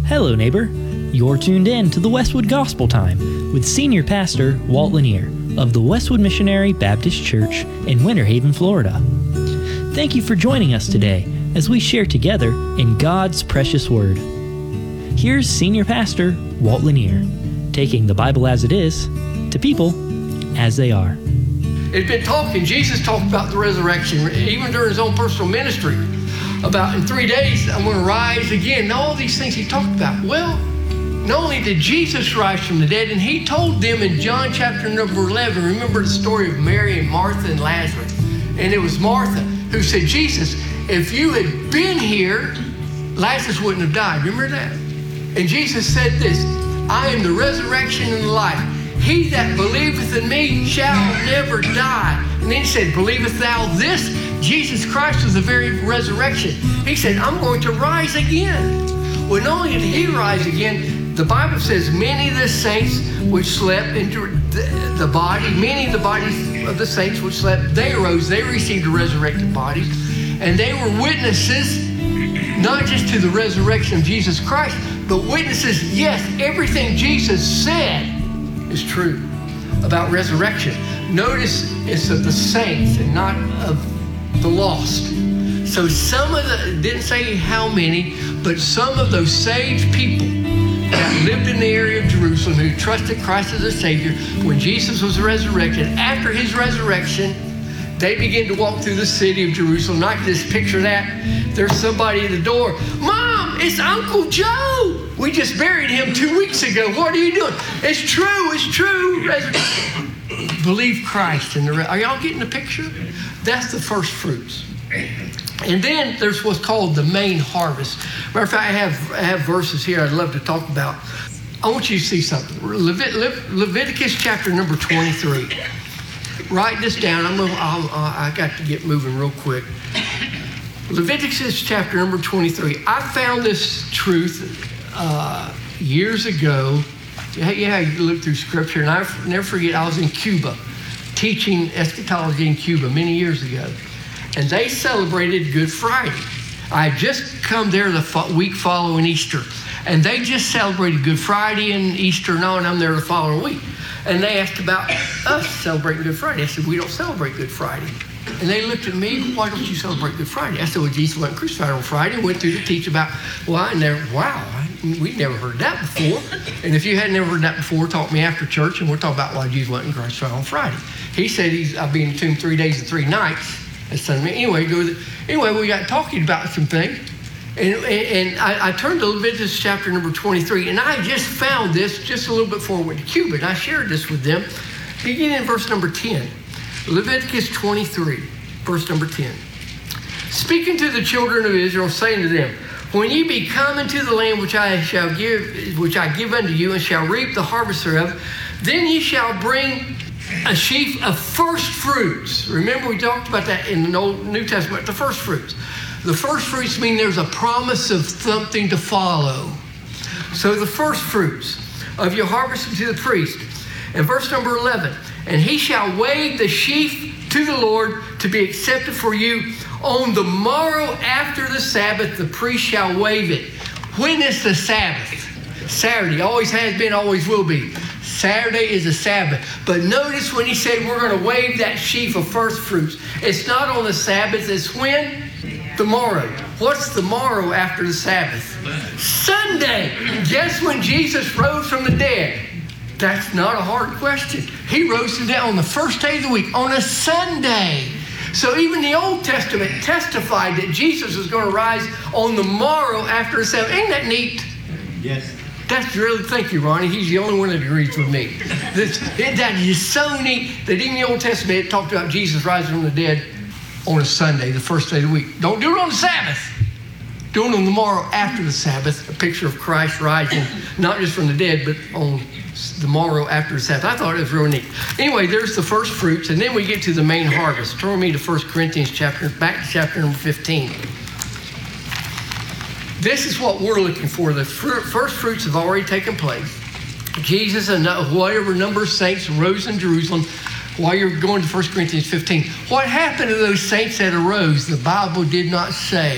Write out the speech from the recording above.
Hello, neighbor. You're tuned in to the Westwood Gospel Time with Senior Pastor Walt Lanier of the Westwood Missionary Baptist Church in Winter Haven, Florida. Thank you for joining us today as we share together in God's precious Word. Here's Senior Pastor Walt Lanier, taking the Bible as it is to people as they are. Jesus talked about the resurrection, even during his own personal ministry, about in 3 days, I'm going to rise again. And all these things he talked about. Well, not only did Jesus rise from the dead, and he told them in John chapter number 11, remember the story of Mary and Martha and Lazarus. And it was Martha who said, Jesus, if you had been here, Lazarus wouldn't have died. Remember that? And Jesus said this, I am the resurrection and the life. He that believeth in me shall never die. And then he said, believest thou this? Jesus Christ was the very resurrection. He said, I'm going to rise again. Well, not only did he rise again, the Bible says many of the saints which slept into the body, many of the bodies of the saints which slept, they arose, they received a resurrected body, and they were witnesses, not just to the resurrection of Jesus Christ, but witnesses, yes, everything Jesus said is true about resurrection. Notice it's of the saints and not of the lost. So some of the, didn't say how many, but some of those saved people that lived in the area of Jerusalem who trusted Christ as a Savior, when Jesus was resurrected, after his resurrection, they began to walk through the city of Jerusalem. I can just picture that. There's somebody at the door. Mom, it's Uncle Joe. We just buried him 2 weeks ago. What are you doing? It's true. Believe Christ. Are y'all getting the picture? That's the first fruits. And then there's what's called the main harvest. Matter of fact, I have verses here I'd love to talk about. I want you to see something. Leviticus chapter number 23. Write this down. I got to get moving real quick. Leviticus chapter number 23. I found this truth years ago. Yeah, you look through scripture, and I never forget, I was in Cuba teaching eschatology in Cuba many years ago, and they celebrated Good Friday. I had just come there the week following Easter, and they just celebrated Good Friday and Easter and all, and I'm there the following week. And they asked about us celebrating Good Friday. I said, we don't celebrate Good Friday. And they looked at me, why don't you celebrate Good Friday? I said, well, Jesus wasn't crucified on Friday. Went through to teach about, we'd never heard that before. And if you had never heard that before, talk to me after church, and we'll talk about why Jesus wasn't crucified on Friday. He said I'll be in the tomb 3 days and 3 nights. Anyway, we got talking about some things. And I turned to Leviticus chapter number 23, and I just found this just a little bit before I went to Cuba, and I shared this with them, beginning in verse number 10. Leviticus 23, verse number 10. Speaking to the children of Israel, saying to them, when ye be come into the land which I give unto you, and shall reap the harvest thereof, then ye shall bring a sheaf of first fruits. Remember, we talked about that in the Old New Testament, the first fruits. The first fruits mean there's a promise of something to follow. So the first fruits of your harvest unto the priest. And verse number 11, and he shall wave the sheaf to the Lord to be accepted for you. On the morrow after the Sabbath, the priest shall wave it. When is the Sabbath? Saturday. Always has been, always will be. Saturday is a Sabbath. But notice when he said we're going to wave that sheaf of first fruits, it's not on the Sabbath. It's when? Tomorrow. What's the morrow after the Sabbath? Sunday. Guess when Jesus rose from the dead? That's not a hard question. He rose from the dead on the first day of the week, on a Sunday. So even the Old Testament testified that Jesus was going to rise on the morrow after the Sabbath. Ain't that neat? Yes. That's really, thank you, Ronnie. He's the only one that agrees with me. That is so neat that even the Old Testament it talked about Jesus rising from the dead on a Sunday, the first day of the week. Don't do it on the Sabbath. Do it on the morrow after the Sabbath, a picture of Christ rising, not just from the dead, but on the morrow after the Sabbath. I thought it was real neat. Anyway, there's the first fruits, and then we get to the main harvest. Turn with me to 1 Corinthians back to chapter number 15. This is what we're looking for. The first fruits have already taken place. Jesus and whatever number of saints rose in Jerusalem. While you're going to 1 Corinthians 15, what happened to those saints that arose? The Bible did not say.